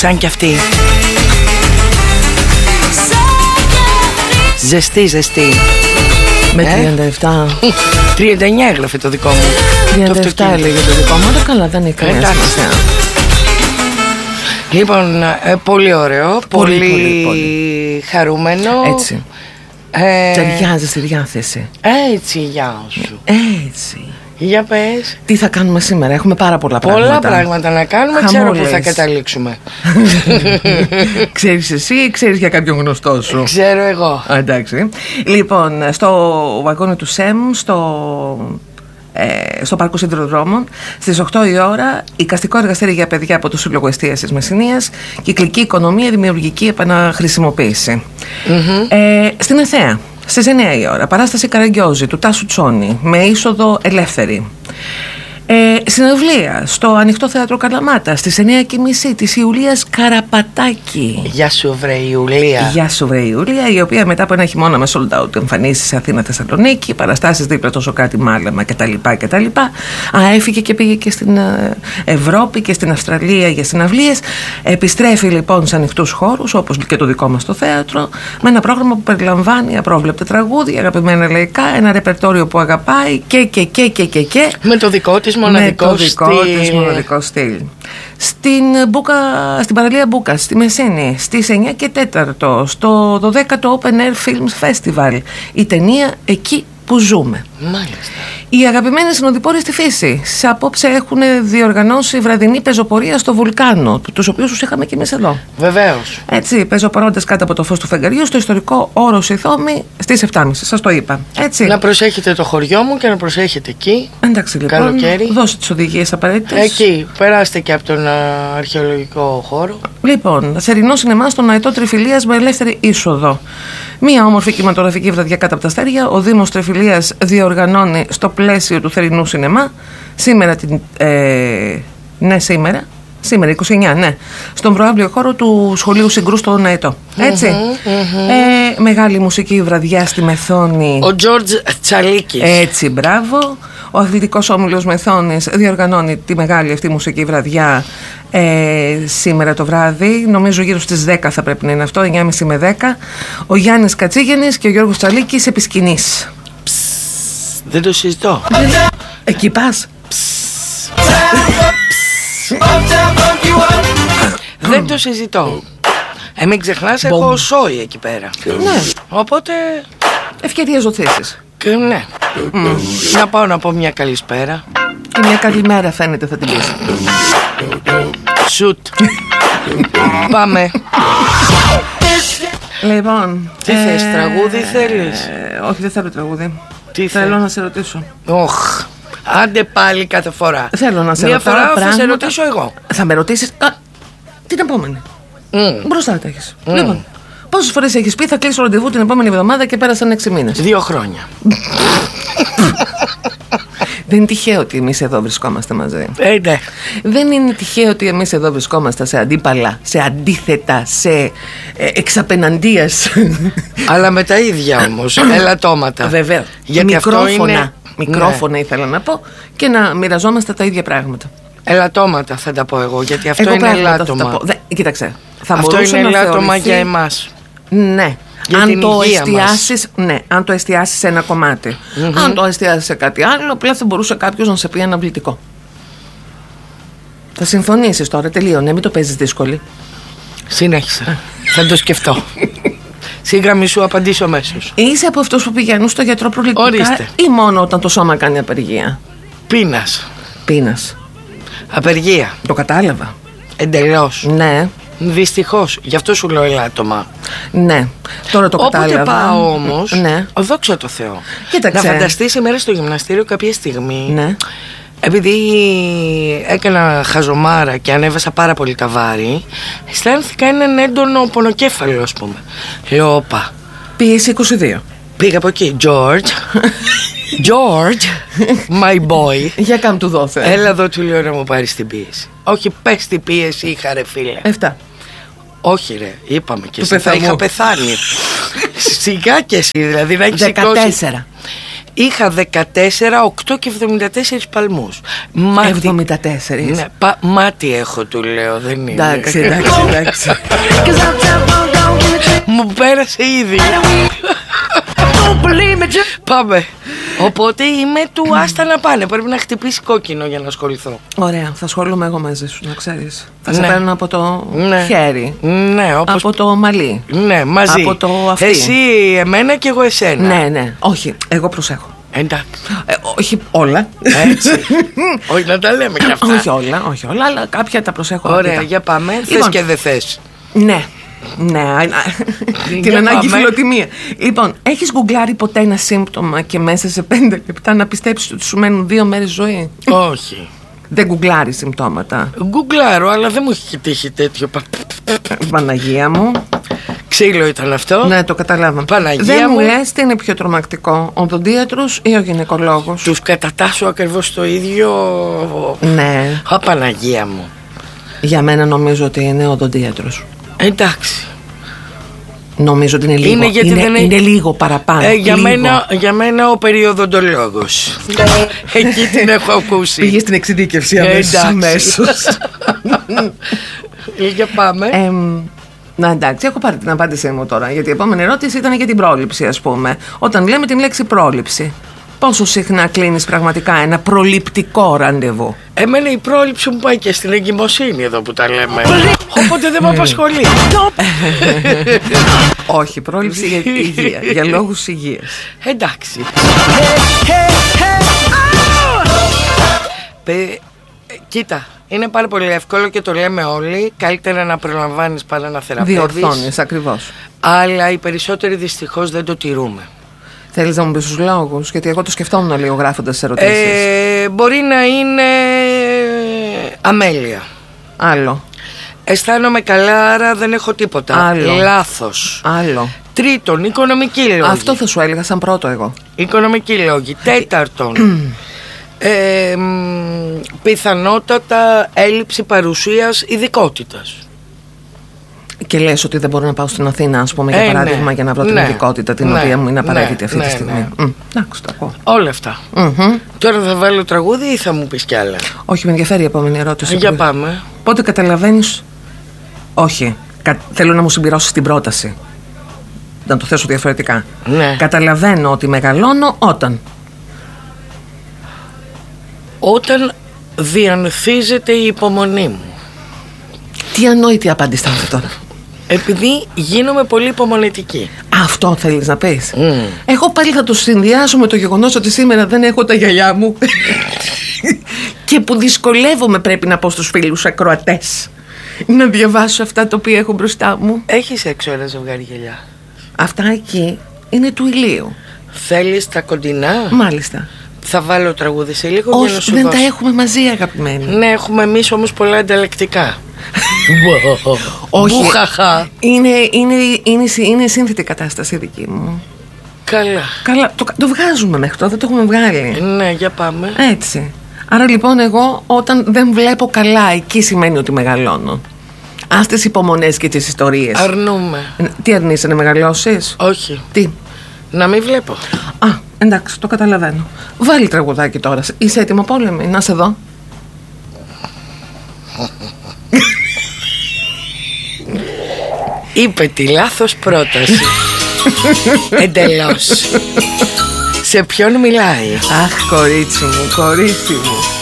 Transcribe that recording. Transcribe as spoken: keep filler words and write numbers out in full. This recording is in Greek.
Σαν κι αυτή. Ζεστή, ζεστή. Με τριάντα επτά. τριάντα εννιά έγραφε το δικό μου. τριάντα επτά έλεγε το δικό μου. Αλλά καλά, δεν είναι κανένα σημασία. Λοιπόν, ε, πολύ ωραίο. Πολύ, πολύ, πολύ, πολύ. Χαρούμενο. Έτσι. Ε, Ταιριάζει στη διάθεση. Έτσι, γεια σου. Έτσι. Για πες. Τι θα κάνουμε σήμερα, έχουμε πάρα πολλά πράγματα. Πολλά πράγματα να κάνουμε, Χαμόλες. ξέρω που θα καταλήξουμε. Ξέρεις εσύ ή ξέρεις για κάποιον γνωστό σου? Ξέρω εγώ. Α, εντάξει. Λοιπόν, στο βαγόνι του ΣΕΜ, στο... Ε, στο Πάρκο Σιδηροδρόμων, στις οκτώ η ώρα, εικαστικό εργαστήριο για παιδιά από το Σύλλογο Εστίασης Μεσσηνίας, κυκλική οικονομία, δημιουργική επαναχρησιμοποίηση. Mm-hmm. Ε, στην Αθέα, στις εννιά η ώρα, παράσταση Καραγκιόζη του Τάσου Τσόνη, με είσοδο ελεύθερη. Ε, συναυλία στο Ανοιχτό Θέατρο Καλαμάτα στις εννιά και μισή της Ιουλίας Καραπατάκη. Γεια σου βρε Ιουλία. Γεια σου βρε Ιουλία, η οποία μετά από ένα χειμώνα με sold out εμφανίσεις σε Αθήνα, Θεσσαλονίκη, παραστάσεις δίπλα τόσο κάτι Μάλεμα κτλ. κτλ. Α, έφυγε και πήγε και στην Ευρώπη και στην Αυστραλία για συναυλίες. Επιστρέφει λοιπόν σε ανοιχτούς χώρους, όπως και το δικό μας το θέατρο, με ένα πρόγραμμα που περιλαμβάνει απρόβλεπτα τραγούδια, αγαπημένα λαϊκά, ένα ρεπερτόριο που αγαπάει και και και και και, και με το δικό της μοναδικό, με το δικό στυλ. της μοναδικό στυλ. Στην, Μπούκα, στην παραλία Μπούκα, στη Μεσίνη, στις εννιά και τέσσερα, στο δωδέκατο Open Air Films Festival, η ταινία Εκεί που ζούμε. Μάλιστα. Οι αγαπημένοι συνοδοιπόροι στη φύση σε απόψε έχουν διοργανώσει βραδινή πεζοπορία στο Βουλκάνο, τους οποίους τους είχαμε και εμείς εδώ. Βεβαίως. Έτσι, πεζοπορώντας κάτω από το φως του φεγγαριού στο ιστορικό Όρος Ηθόμη στις επτά και μισή, σας το είπα. Έτσι. Να προσέχετε το χωριό μου και να προσέχετε εκεί. Εντάξει λοιπόν, καλοκαίρι. Δώσε τις οδηγίες απαραίτητες. Εκεί, περάστε και από τον α, αρχαιολογικό χώρο. Λοιπόν, θερινό σινεμά στον Αετό Τριφυλίας με ελεύθερη είσοδο. Μία όμορφη κινηματογραφική βραδιά κάτω από τα αστέρια. Ο Δήμος Τριφυλίας διοργανώνει στο πλαίσιο του θερινού σινεμά σήμερα την. Ε, ναι, σήμερα. Σήμερα, είκοσι εννιά, ναι. Στον προαύλιο χώρο του Σχολείου Συγκρού στον Αετό. Έτσι. Mm-hmm, mm-hmm. Ε, μεγάλη μουσική βραδιά στη Μεθόνη. Ο Τζόρτζ Τσαλίκης. Έτσι, μπράβο. Ο Αθλητικός Όμιλος Μεθόνης διοργανώνει τη μεγάλη αυτή μουσική βραδιά ε, σήμερα το βράδυ. Νομίζω γύρω στις δέκα θα πρέπει να είναι αυτό, εννιά και μισή με δέκα. Ο Γιάννης Κατσίγενης και ο Γιώργος Τσαλίκης επί σκηνής. Δεν το συζητώ. Εκεί πας. Δεν το συζητώ. Ε, μην ξεχνάς, έχω σόι εκεί πέρα. Ναι. Οπότε... ευκαιρίες ζωθήσεις. Και ναι. Mm. Να πάω να πω μια καλησπέρα. Και μια καλημέρα φαίνεται θα την πεις. Σουτ. Πάμε. Λοιπόν. Τι ε... θες, τραγούδι θέλεις? Ε, όχι, δεν θέλω τραγούδι. Τι θέλω θέλ... να σε ρωτήσω. Οχ. Άντε πάλι κάθε φορά. Θέλω να σε μια ρωτάω φορά πράγματα... θα σε ρωτήσω εγώ. Θα με ρωτήσεις α, την επόμενη. Mm. Μπροστά τα έχεις. Mm. Λοιπόν, πόσες φορές έχεις πει θα κλείσω ραντεβού την επόμενη εβδομάδα και πέρασαν έξι μήνες? Δύο χρόνια. Δεν είναι τυχαίο ότι εμείς εδώ βρισκόμαστε μαζί. Ε, ναι. Δεν είναι τυχαίο ότι εμείς εδώ βρισκόμαστε σε αντίπαλα, σε αντίθετα, σε ε, εξαπεναντίας. Αλλά με τα ίδια όμως, ελαττώματα. Βέβαια. Γιατί μικρόφωνα, αυτό είναι... μικρόφωνα ναι. ήθελα να πω, και να μοιραζόμαστε τα ίδια πράγματα. Ελαττώματα θα τα πω εγώ, γιατί αυτό εγώ είναι ελάττωμα. Δε, κοίταξε, θα αυτό είναι ελάττωμα θεωρηθεί... για εμάς. Ναι. Για αν, την το υγεία εστιάσεις, ναι, αν το εστιάσεις σε ένα κομμάτι. Mm-hmm. Αν το εστιάσεις σε κάτι άλλο, απλά θα μπορούσε κάποιος να σε πει αναβλητικό. Θα συμφωνήσεις τώρα, τελείωνε, μην το παίζεις δύσκολη. Συνέχισα. Θα το σκεφτώ. Σίγα μη σου απαντήσω αμέσως. Είσαι από αυτούς που πηγαίνουν στο γιατρό προληπτικά? Ορίστε. Ή μόνο όταν το σώμα κάνει απεργία? Πείνας. Πείνας. Απεργία. Το κατάλαβα. Εντελώς. Ναι. Δυστυχώς. Γι' αυτό σου λέω ελάττωμα. Ναι. Τώρα το όποτε κατάλαβα. Όποτε πάω όμως, ναι. Δόξα τω Θεώ. Κοίταξε. Να φανταστείς ημέρα στο γυμναστήριο κάποια στιγμή. Ναι. Επειδή έκανα χαζομάρα και ανέβασα πάρα πολύ τα βάρη, αισθάνθηκα έναν έντονο πονοκέφαλο, ας πούμε. Λέω, όπα. Πίεση είκοσι δύο. Πήγα από εκεί. George. George, my boy. Για κάμ του δώθε. Έλα εδώ, του λέω, να μου πάρεις την πίεση. Όχι, πες την πίεση είχα, ρε φίλε. Εφτά. Όχι ρε, είπαμε και εσύ θα είχα πεθάνει. Σιγά και εσύ, δηλαδή να έχεις σηκώσει. δεκατέσσερα. Είχα δεκατέσσερα, οκτώ και εβδομήντα τέσσερα παλμούς. Μάτι... εβδομήντα τέσσερα. Ναι, πα... μάτι έχω, του λέω, δεν είναι. Εντάξει, εντάξει, εντάξει. Μου πέρασε ήδη. Πάμε. Οπότε είμαι του άστα να πάνε. Πρέπει να χτυπήσει κόκκινο για να ασχοληθώ. Ωραία, θα ασχολούμαι εγώ μαζί σου, να ξέρεις. Θα σε Ναι. παίρνω από το Ναι. χέρι. Ναι, όπως... Από το μαλλί. Ναι, μαζί. Από το αυτί. Εσύ εμένα και εγώ εσένα. Ναι, ναι. Όχι, εγώ προσέχω. Εντάξει. Ε, όχι όλα. Έτσι. Όχι να τα λέμε κι αυτά. Όχι όλα, όχι όλα, αλλά κάποια τα προσέχω. Ωραία, αρκετά. για πάμε. Λοιπόν. Θες και δεν θες. Ναι. Ναι, την Για ανάγκη πάμε. φιλοτιμία. Λοιπόν, έχεις γκουγκλάρει ποτέ ένα σύμπτωμα και μέσα σε πέντε λεπτά να πιστέψεις ότι σου μένουν δύο μέρες ζωή? Όχι. Δεν γκουγκλάρεις συμπτώματα. Γκουγκλάρω, αλλά δεν μου έχει τύχει τέτοιο. πα- Παναγία μου. Ξύλο ήταν αυτό. Ναι, το καταλάβαμε. Παναγία Δεν μου μου. λες τι είναι πιο τρομακτικό, ο οδοντίατρος ή ο γυναικολόγος? Τους κατατάσσω ακριβώς το ίδιο. Ναι, Α, Παναγία μου. για μένα νομίζω ότι είναι ο οδοντίατρος. Εντάξει. Νομίζω ότι είναι λίγο, Είναι γιατί είναι, δεν είναι- είναι λίγο παραπάνω. Ε, για, λίγο. μένα, για μένα ο περιοδοντολόγος. Εκεί την έχω ακούσει. Πήγε στην εξειδίκευση Ε, αμέσως, εντάξει. αμέσως. Ε, Για πάμε. Εμ, να εντάξει, έχω πάρει την απάντησή μου τώρα. Γιατί η επόμενη ερώτηση ήταν για την πρόληψη, ας πούμε. Όταν λέμε την λέξη πρόληψη, πόσο συχνά κλείνεις πραγματικά ένα προληπτικό ραντεβού? Εμένα η πρόληψη μου πάει και στην εγκυμοσύνη εδώ που τα λέμε. Οπότε δεν με απασχολεί. Όχι, πρόληψη για υγεία, για λόγους υγείας. Εντάξει. Παι- Κοίτα, είναι πάρα πολύ εύκολο και το λέμε όλοι. Καλύτερα να προλαμβάνεις παρά να θεραπεύεις. Διορθώνεις, ακριβώς. Αλλά οι περισσότεροι δυστυχώς δεν το τηρούμε. Θέλεις να μου πεις τους λόγους? Γιατί εγώ το σκεφτόμουν λίγο γράφοντας τις ερωτήσεις. Ε, μπορεί να είναι αμέλεια. Άλλο. Αισθάνομαι καλά, άρα δεν έχω τίποτα. Άλλο. Λάθος. Άλλο. Τρίτον, οικονομική λόγη. Αυτό θα σου έλεγα σαν πρώτο εγώ. Οικονομική λόγη. Τέταρτον, ε, μ, πιθανότατα έλλειψη παρουσίας ειδικότητας. Και λες ότι δεν μπορώ να πάω στην Αθήνα, ας πούμε, για Ε, παράδειγμα, ναι. για να βρω την Ναι. ειδικότητα την Ναι. οποία μου είναι απαραίτητη Ναι. αυτή Ναι, τη στιγμή. ναι. Μμ, εντάξει, το ακούω. Όλα αυτά. Μμμ. Τώρα θα βάλω τραγούδι ή θα μου πεις κι άλλα? Όχι, με ενδιαφέρει η επόμενη ερώτηση. Για πάμε. Πότε καταλαβαίνεις? Όχι. Κα... Θέλω να μου συμπληρώσεις την πρόταση. Να το θέσω διαφορετικά. Ναι. Καταλαβαίνω ότι μεγαλώνω όταν. Όταν διανθίζεται η υπομονή μου. Τι ανόητη απάντηση ήταν αυτή τώρα. Επειδή γίνομαι πολύ υπομονετική. Αυτό θέλεις να πεις? Mm. Εγώ πάλι θα το συνδυάσω με το γεγονός ότι σήμερα δεν έχω τα γυαλιά μου. Και που δυσκολεύομαι, πρέπει να πω στους φίλους ακροατές, να διαβάσω αυτά τα οποία έχω μπροστά μου. Έχεις έξω ένα ζευγάρι γυαλιά? Αυτά εκεί είναι του ηλίου. Θέλεις τα κοντινά? Μάλιστα. Θα βάλω τραγούδι σε λίγο για να Όχι, σου δεν δώσω. τα έχουμε μαζί, αγαπημένοι. Ναι, έχουμε εμείς όμως πολλά ανταλλακτικά. Όχι. Μπουχαχά. Είναι, είναι, είναι, είναι σύνθετη κατάσταση δική μου. Καλά. Καλά, το, το βγάζουμε μέχρι τώρα, δεν το έχουμε βγάλει. Ναι, για πάμε. Έτσι. Άρα λοιπόν εγώ όταν δεν βλέπω καλά, εκεί σημαίνει ότι μεγαλώνω. Ας τις υπομονές και τις ιστορίες. Αρνούμε. Ε, Τι αρνείσαι, να μεγαλώσεις? Όχι. Τι? Να μην βλέπω. Α, εντάξει, το καταλαβαίνω. Βάλει τραγουδάκι τώρα. Είσαι έτοιμο, Πόλεμη? Να σε δω. Είπε τη λάθος πρόταση. Εντελώς. Σε ποιον μιλάει? Αχ, κορίτσι μου, κορίτσι μου.